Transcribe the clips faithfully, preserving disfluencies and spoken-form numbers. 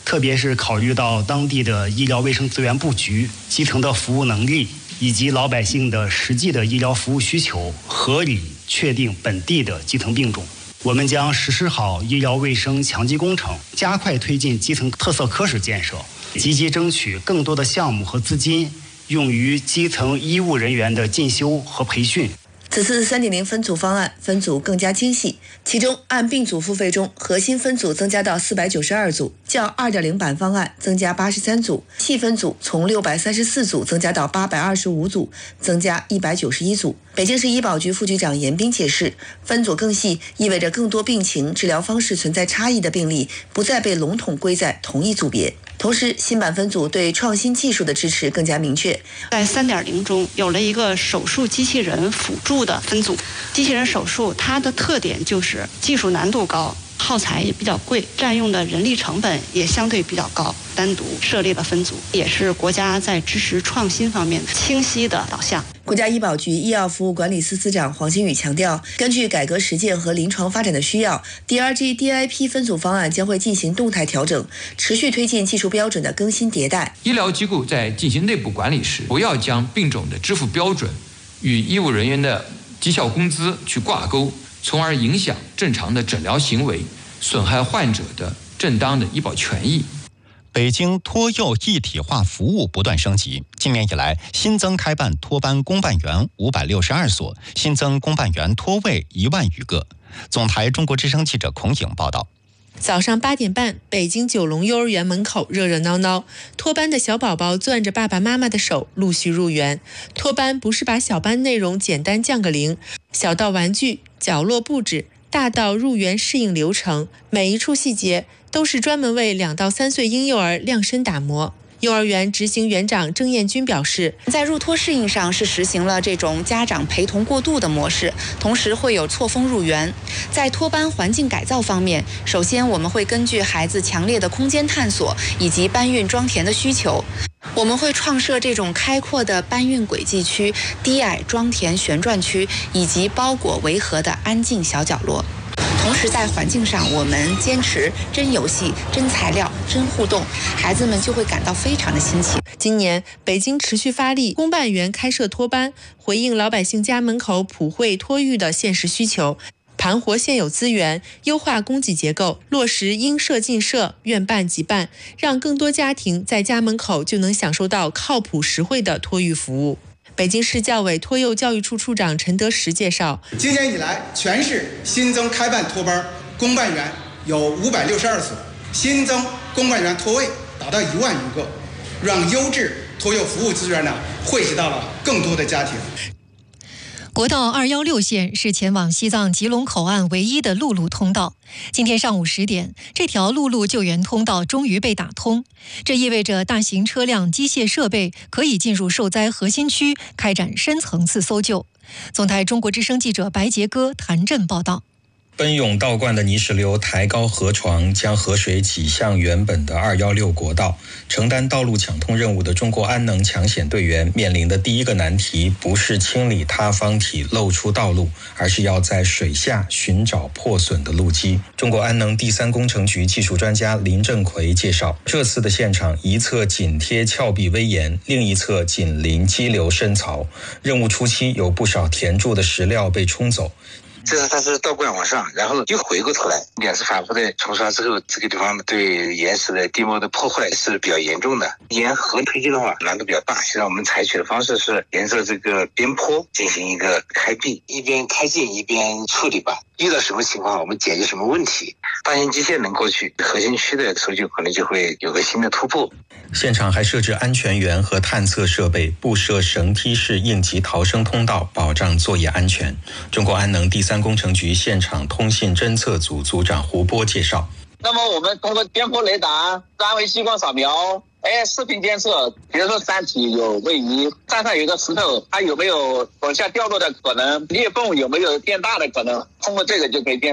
特别是考虑到当地的医疗卫生资源布局、基层的服务能力以及老百姓的实际的医疗服务需求，合理确定本地的基层病种。我们将实施好医疗卫生强基工程，加快推进基层特色科室建设，积极争取更多的项目和资金用于基层医务人员的进修和培训。 此次 三点零 分组方案分组更加精细，其中按病组付费中，核心分组增加到四百九十二组，较 二点零 版方案增加八十三组，细分组从六百三十四组增加到八百二十五组，增加一百九十一组。北京市医保局副局长严斌解释，分组更细意味着更多病情、治疗方式存在差异的病例不再被笼统归在同一组别。同时，新版分组对创新技术的支持更加明确。 在 三点零 中有了一个手术机器人辅助的分组，机器人手术它的特点就是技术难度高，耗材也比较贵，占用的人力成本也相对比较高，单独设立了分组，也是国家在支持创新方面清晰的导向。 国家医保局医药服务管理司司长黄新宇强调，根据改革实践和临床发展的需要 ，D R G D I P 分组方案将会进行动态调整，持续推进技术标准的更新迭代。 医疗机构在进行内部管理时，不要将病种的支付标准与医务人员的绩效工资去挂钩，从而影响正常的诊疗行为，损害患者的正当的医保权益。 北京托幼一体化服务不断升级，今年以来新增开办托班公办园五百六十二所，新增公办园托位一万余个。总台中国之声记者孔颖报道。 早上八点半，北京九龙幼儿园门口热热闹闹，托班的小宝宝攥着爸爸妈妈的手陆续入园。托班不是把小班内容简单降个零，小到玩具、角落布置，大到入园适应流程，每一处细节都是专门为两到三岁婴幼儿量身打磨。幼儿园执行园长郑艳军表示， 在入托适应上是实行了这种家长陪同过渡的模式，同时会有错峰入园。在托班环境改造方面，首先我们会根据孩子强烈的空间探索以及搬运装填的需求，我们会创设这种开阔的搬运轨迹区、低矮装填旋转区以及包裹围合的安静小角落。同时在环境上，我们坚持真游戏、真材料、真互动，孩子们就会感到非常的新奇。 今年北京持续发力公办园开设托班，回应老百姓家门口普惠托育的现实需求，盘活现有资源，优化供给结构，落实应设尽设、愿办即办，让更多家庭在家门口就能享受到靠谱实惠的托育服务。北京市教委托幼教育处处长陈德实介绍， 今年以来，全市新增开办托班公办园有五百六十二所，新增公办园托位达到一万余个，让优质托幼服务资源呢惠及到了更多的家庭。 国道二一六线是前往西藏吉隆口岸唯一的陆路通道。今天上午十点，这条陆路救援通道终于被打通，这意味着大型车辆、机械设备可以进入受灾核心区，开展深层次搜救。总台中国之声记者白杰哥、谭震报道。 奔涌倒灌的泥石流抬高河床，将河水挤向原本的二一六国道。承担道路抢通任务的中国安能抢险队员面临的第一个难题，不是清理塌方体露出道路，而是要在水下寻找破损的路基。中国安能第三工程局技术专家林振奎介绍，这次的现场一侧紧贴峭壁危岩，另一侧紧邻激流深槽。任务初期有不少填筑的石料被冲走。 这是它是倒灌往上，然后又回过头来，两次反复的冲刷之后，这个地方对岩石的地貌的破坏是比较严重的。沿河推进的话难度比较大，现在我们采取的方式是沿着这个边坡进行一个开闭，一边开进一边处理吧。遇到什么情况我们解决什么问题，大型机械能过去，核心区的搜救可能就会有个新的突破。 现场还设置安全员和探测设备，布设绳梯式应急逃生通道，保障作业安全。中国安能第三工程局现场通信侦测组组长胡波介绍， 那么我们通过边坡雷达、三维激光扫描、哎，视频监测，比如说山体有位移，山上有一个石头，它有没有往下掉落的可能，裂缝有没有变大的可能，通过这个就可以监测的。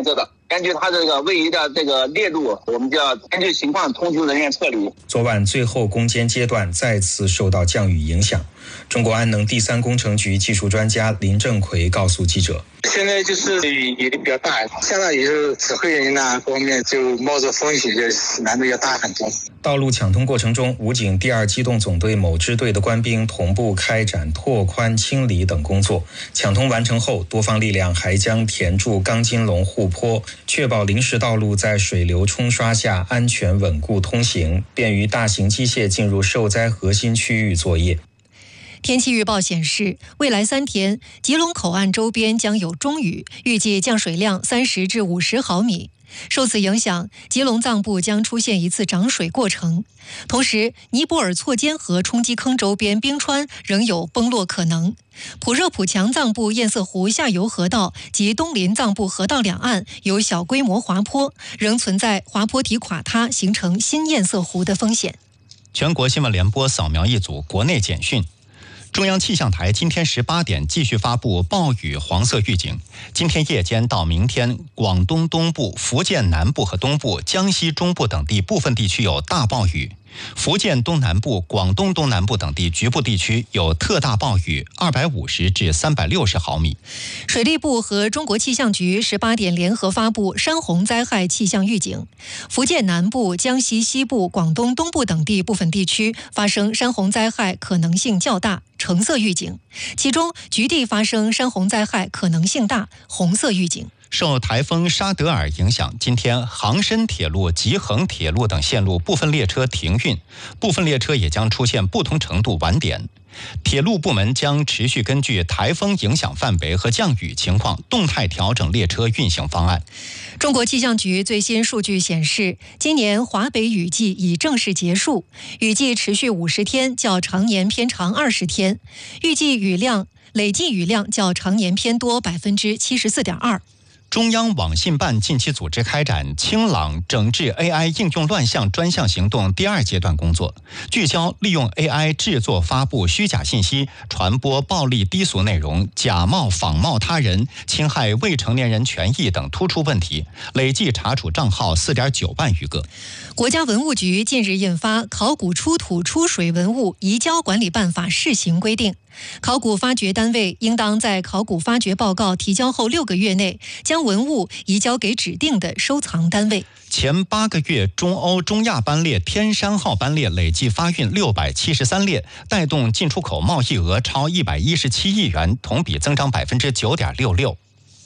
根据它这个位移的这个链路，我们就要根据情况通知人员撤离。 昨晚最后攻坚阶段再次受到降雨影响。中国安能第三工程局技术专家林正奎告诉记者， 现在就是雨也比较大，下大雨后指挥人呐各方面就冒着风险，就难度要大很多。 道路抢通过程中，武警第二机动总队某支队的官兵同步开展拓宽、清理等工作。抢通完成后，多方力量还将填筑钢筋龙护坡，确保临时道路在水流冲刷下安全稳固通行，便于大型机械进入受灾核心区域作业。 天气预报显示，未来三天，吉隆口岸周边将有中雨，预计降水量三十至五十毫米。受此影响，吉隆藏部将出现一次涨水过程。同时，尼泊尔错尖河冲击坑周边冰川仍有崩落可能。普热普强藏部堰塞湖下游河道及东林藏部河道两岸有小规模滑坡，仍存在滑坡体垮塌形成新堰塞湖的风险。 全国新闻联播扫描一组国内简讯。中央气象台今天十八点继续发布暴雨黄色预警。今天夜间到明天，广东东部、福建南部和东部、江西中部等地部分地区有大暴雨。福建东南部、广东东南部等地局部地区有特大暴雨，二百五十至三百六十毫米。 水利部和中国气象局十八点联合发布山洪灾害气象预警。福建南部、江西西部、广东东部等地部分地区发生山洪灾害可能性较大，橙色预警。其中局地发生山洪灾害可能性大，红色预警。 受台风沙德尔影响，今天杭深铁路、吉恒铁路等线路部分列车停运，部分列车也将出现不同程度晚点。铁路部门将持续根据台风影响范围和降雨情况，动态调整列车运行方案。 中国气象局最新数据显示，今年华北雨季已正式结束，雨季持续五十天，较常年偏长二十天，预计雨量累计雨量较常年偏多百分之七十四点二。 中央网信办近期组织开展清朗整治 A I 应用乱象专项行动第二阶段工作，聚焦利用 A I 制作发布虚假信息、传播暴力低俗内容、假冒仿冒他人、侵害未成年人权益等突出问题，累计查处账号 四点九万余个。 国家文物局近日印发《考古出土出水文物移交管理办法》试行规定，考古发掘单位应当在考古发掘报告提交后六个月内，将文物移交给指定的收藏单位。 前八个月，中欧中亚班列天山号班列累计发运六百七十三列，带动进出口贸易额超一百一十七亿元，同比增长百分之九点六六。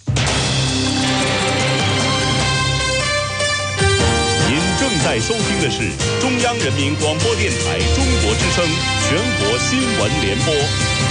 正在收听的是中央人民广播电台中国之声全国新闻联播。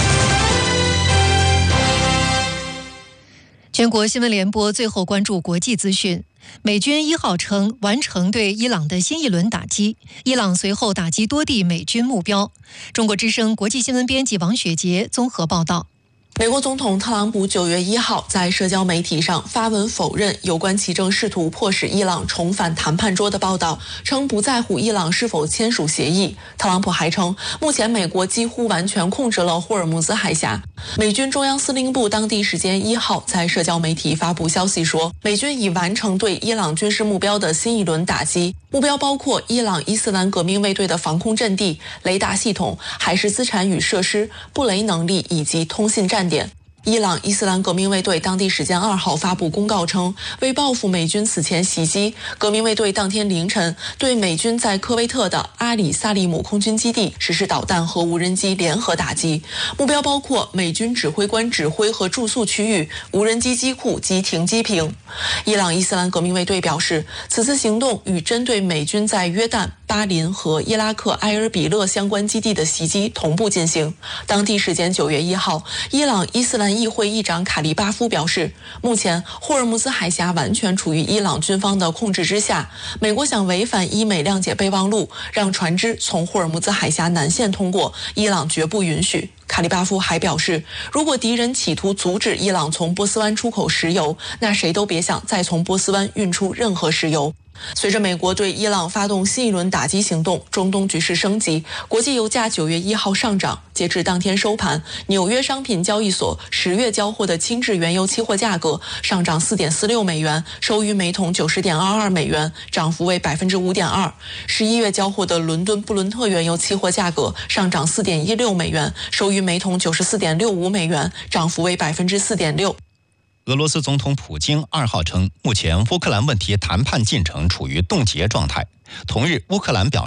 全国新闻联播最后关注国际资讯。美军一号称完成对伊朗的新一轮打击，伊朗随后打击多地美军目标。中国之声国际新闻编辑王雪杰综合报道。 美国总统特朗普九月一号在社交媒体上发文否认有关其正试图迫使伊朗重返谈判桌的报道，称不在乎伊朗是否签署协议。特朗普还称，目前美国几乎完全控制了霍尔木兹海峡。美军中央司令部当地时间一号在社交媒体发布消息说，美军已完成对伊朗军事目标的新一轮打击，目标包括伊朗伊斯兰革命卫队的防空阵地、雷达系统、海事资产与设施、布雷能力以及通信站点。伊朗伊斯兰革命卫队当地时间二号发布公告称，为报复美军此前袭击，革命卫队当天凌晨对美军在科威特的阿里萨利姆空军基地实施导弹和无人机联合打击，目标包括美军指挥官指挥和住宿区域、无人机机库及停机坪。伊朗伊斯兰革命卫队表示，此次行动与针对美军在约旦、巴林和伊拉克埃尔比勒相关基地的袭击同步进行。当地时间九月一号，伊朗伊斯兰议会议长卡利巴夫表示，目前霍尔木兹海峡完全处于伊朗军方的控制之下，美国想违反伊美谅解备忘录，让船只从霍尔木兹海峡南线通过，伊朗绝不允许。卡利巴夫还表示，如果敌人企图阻止伊朗从波斯湾出口石油，那谁都别想再从波斯湾运出任何石油。 随着美国对伊朗发动新一轮打击行动，中东局势升级，国际油价九月一号上涨。截至当天收盘，纽约商品交易所十月交货的轻质原油期货价格上涨四点四六美元，收于每桶九十点二二美元，涨幅为百分之五点二。十一月交货的伦敦布伦特原油期货价格上涨四点一六美元，收于每桶九十四点六五美元，涨幅为百分之四点六。 俄罗斯总统普京二号称，目前乌克兰问题谈判进程处于冻结状态。同日，乌克兰表示。